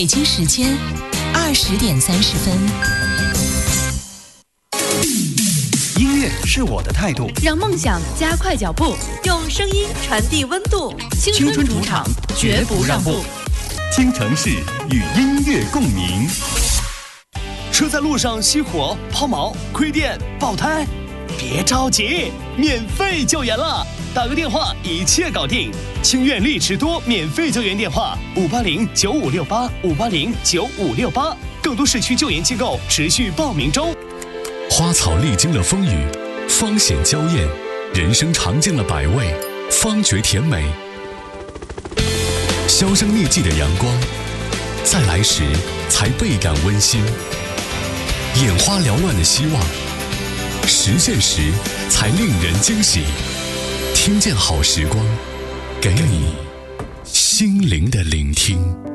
北京时间20:30。 音乐是我的态度， 让梦想加快脚步，用声音传递温度。青春主场，绝不让步。 京城市与音乐共鸣。 车在路上熄火、抛锚、亏电、爆胎，别着急，免费救援了，打个电话一切搞定。清苑力驰多免费救援电话5809568，5809568，更多市区救援机构持续报名中。 花草历经了风雨，方显娇艳；人生尝尽了百味，方觉甜美。销声匿迹的阳光，再来时才倍感温馨；眼花缭乱的希望，实现时才令人惊喜。听见好时光，给你心灵的聆听。